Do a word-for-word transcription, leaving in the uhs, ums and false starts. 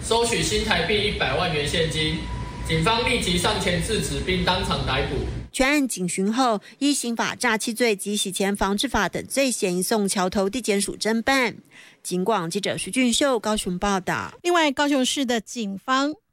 收取新台币一百万元现金，警方立即上前制止并当场逮捕。 全案警询后，依刑法诈欺罪及洗钱防治法等罪嫌移送桥头地检署侦办。警广记者徐俊秀高雄报道。 另外，高雄市的警方